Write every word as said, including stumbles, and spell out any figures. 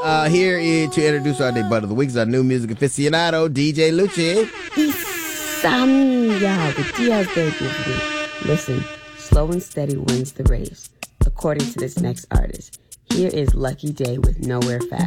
uh, here is to introduce our debut of the week is our new music aficionado, D J Lucci. Samya with Diaz Baby. Listen, slow and steady wins the race, according to this next artist. Here is Lucky Day with Nowhere Fast.